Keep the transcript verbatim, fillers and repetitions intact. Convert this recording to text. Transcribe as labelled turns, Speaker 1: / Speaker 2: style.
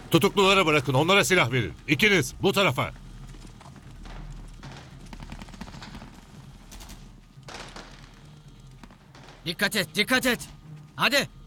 Speaker 1: Tutuklulara bırakın, onlara silah verin. İkiniz bu tarafa.
Speaker 2: Dikkat et, dikkat et. Hadi.